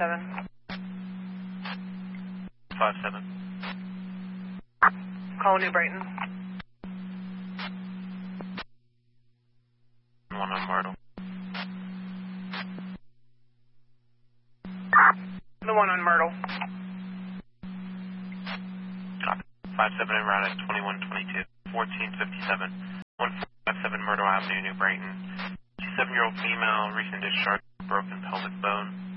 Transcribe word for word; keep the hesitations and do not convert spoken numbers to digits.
seven. five seven. Call New Brighton. one on Myrtle. The one on Myrtle. Copy. five seven en route at twenty-one twenty-two. fourteen fifty-seven. one four five seven Myrtle Avenue, New Brighton. seven-year-old female, recent discharge, broken pelvic bone.